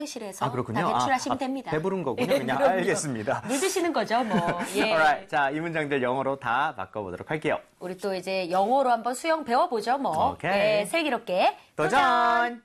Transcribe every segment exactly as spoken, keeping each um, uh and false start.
실에서 아, 그렇군요. 다 배출하시면 아, 됩니다. 배부른 거군요. 그냥 그럼요. 알겠습니다. 물 드시는 거죠, 뭐. 예. Alright. 자, 이 문장들 영어로 다 바꿔보도록 할게요. 우리 또 이제 영어로 한번 수영 배워보죠, 뭐. 오케이. 예, 슬기롭게 도전!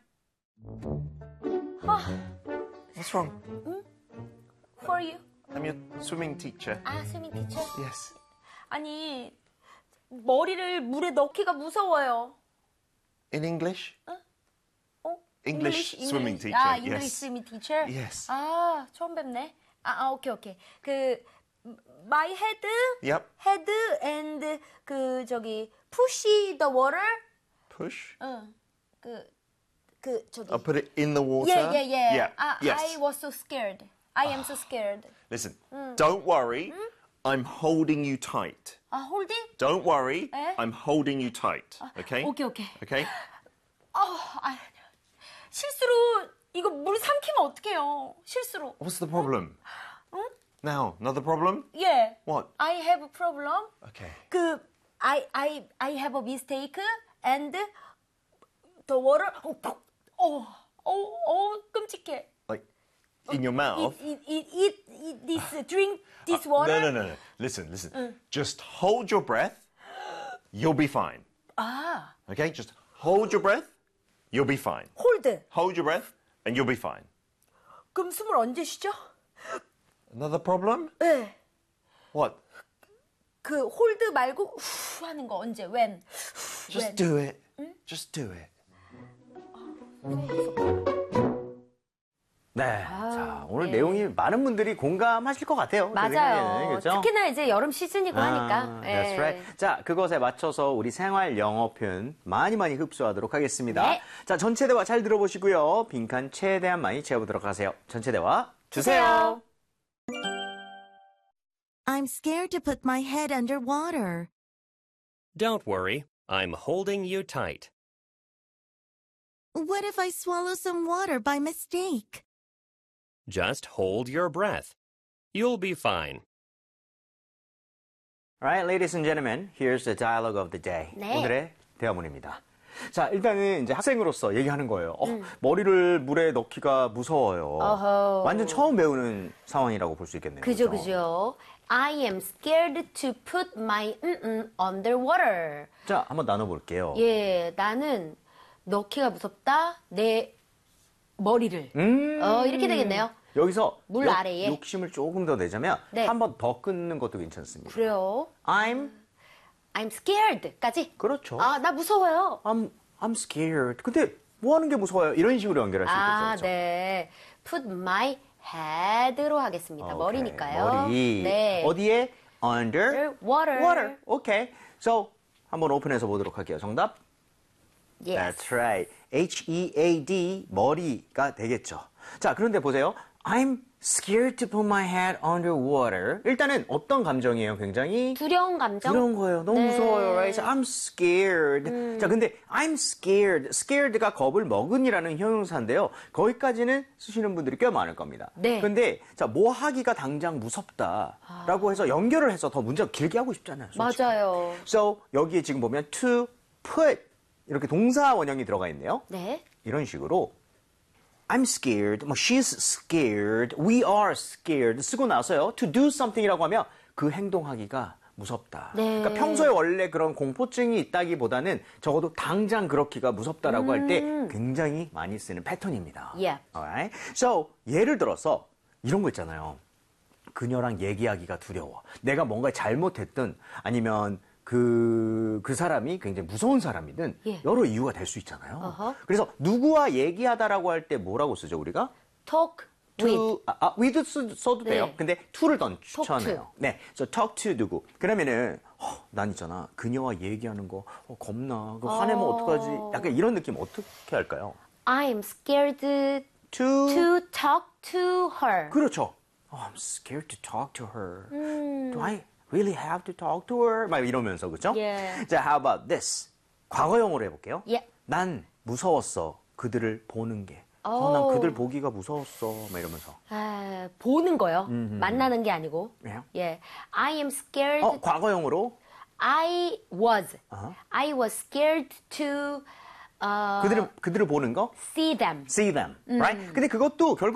What's wrong? For you. I'm your swimming teacher. 아, 스위밍 티처. Yes. 아니, 머리를 물에 넣기가 무서워요. In English? 어? English swimming teacher. 아, English yes. swimming teacher? Yes. 아, 처음 뵙네. 아, 아, 오케이, 오케이. 그, my head, Yep. head and 그, 저기, push the water. Push. 응. 그, 그, 저기. I'll put it in the water. Yeah, yeah, yeah. Yeah. 아, yes. I was so scared. I am so scared. Listen, don't worry. I'm holding you tight. 아, holding? Don't worry. 에? I'm holding you tight. Okay? 오케이, 오케이. Okay? 아, 실수로 이거 물 삼키면 어떡해요? 실수로. What's the problem? Now, another problem? Yeah. What? I have a problem. Okay. 그 I I I have a mistake and the water 어, 어, 어, 어 끔찍해. Like in your mouth? Eat, eat, eat, eat this, drink this water. No, no, no, no. Listen, listen. Just hold your breath. You'll be fine. 아, Okay? Just hold your breath. You'll be fine. hold. Hold your breath and you'll be fine. 그럼 숨을 언제 쉬죠? Another problem? 네. What? 그 hold 말고 후 하는 거 언제? when? Just when? do it. Just do it. 네. 자, 오늘 네. 내용이 많은 분들이 공감하실 것 같아요. 제 생각에는, 맞아요. 그렇죠? 특히나 이제 여름 시즌이고 하니까. 아, 예. That's right. 자, 그것에 맞춰서 우리 생활 영어 표현 많이 많이 흡수하도록 하겠습니다. 네. 자, 전체 대화 잘 들어보시고요. 빈칸 최대한 많이 채워보도록 하세요. 전체 대화 주세요. I'm scared to put my head under water. Don't worry, I'm holding you tight. What if I swallow some water by mistake? Just hold your breath. You'll be fine. All right, ladies and gentlemen, here's the dialogue of the day. 네. 오늘의 대화문입니다. 자, 일단은 이제 학생으로서 얘기하는 거예요. 어, 머리를 물에 넣기가 무서워요. 어허. 완전 처음 배우는 상황이라고 볼 수 있겠네요. 그죠, 그죠? 그죠. I am scared to put my mm underwater. 자, 한번 나눠볼게요. 예, 나는 넣기가 무섭다. 내 머리를. 음. 어, 이렇게 되겠네요. 여기서 물 욕- 아래에. 욕심을 조금 더 내자면 네. 한 번 더 끊는 것도 괜찮습니다. 그래요. I'm I'm scared까지. 그렇죠. 아, 나 무서워요. I'm I'm scared. 근데 뭐 하는 게 무서워요? 이런 식으로 연결할 수 아, 있겠죠. 네. Put my head로 하겠습니다. 오케이. 머리니까요. 머리. 네. 어디에? Under water. water. 오케이. So 한번 오픈해서 보도록 할게요. 정답? Yes. That's right. H E A D 머리가 되겠죠. 자, 그런데 보세요. I'm scared to put my head under water. 일단은 어떤 감정이에요? 굉장히 두려운 감정? 두려운 거예요. 너무 네. 무서워요. Right? So I'm scared. 음. 자, 근데 I'm scared. scared가 겁을 먹은이라는 형용사인데요. 거기까지는 쓰시는 분들이 꽤 많을 겁니다. 네. 근데 자, 뭐 하기가 당장 무섭다라고 해서 연결을 해서 더 문제가 길게 하고 싶잖아요. 솔직히. 맞아요. So 여기에 지금 보면 to put 이렇게 동사 원형이 들어가 있네요. 네. 이런 식으로 I'm scared, 뭐 she's scared, we are scared 쓰고 나서요. to do something이라고 하면 그 행동하기가 무섭다. 네. 그러니까 평소에 원래 그런 공포증이 있다기보다는 적어도 당장 그렇기가 무섭다라고 할 때 굉장히 많이 쓰는 패턴입니다. Yeah. Alright? So 예를 들어서 이런 거 있잖아요. 그녀랑 얘기하기가 두려워. 내가 뭔가 잘못했든 아니면 그, 그 사람이 굉장히 무서운 사람이든 예. 여러 이유가 될 수 있잖아요. 어허. 그래서 누구와 얘기하다라고 할 때 뭐라고 쓰죠, 우리가? Talk to, with. 아, 아, with 쓰, 써도 네. 돼요. 근데 to를 더 to. 추천해요. 네. So talk to 누구. 그러면은, 어, 난 있잖아. 그녀와 얘기하는 거, 어, 겁나. 그 화내면 어. 어떡하지? 약간 이런 느낌 어떻게 할까요? I am scared to. to talk to her. 그렇죠. Oh, I'm scared to talk to her. 음. Do I really have to talk to her? 막 이러면서, 그죠? 예. 자, how about this? 과거형으로 해볼게요. 예. 난 무서웠어. 그들을 보는 게. 어, 난 그들 보기가 무서웠어. 막 이러면서. 아, 보는 거요. 만나는 게 아니고. 왜요? 예. I am scared. 어, 과거형으로? I was. 어허. I was scared to 어, 그들을 그들을 보는 거, see them. see them, right? 근데 그것도 결국